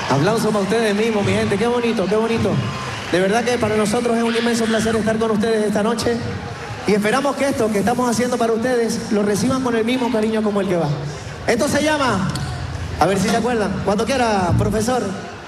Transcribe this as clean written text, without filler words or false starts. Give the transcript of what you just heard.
Aplausos para ustedes mismos, mi gente. Qué bonito, qué bonito. De verdad que para nosotros es un inmenso placer estar con ustedes esta noche. Y esperamos que esto que estamos haciendo para ustedes lo reciban con el mismo cariño como el que va. Esto se llama, a ver si se acuerdan, cuando quiera, profesor.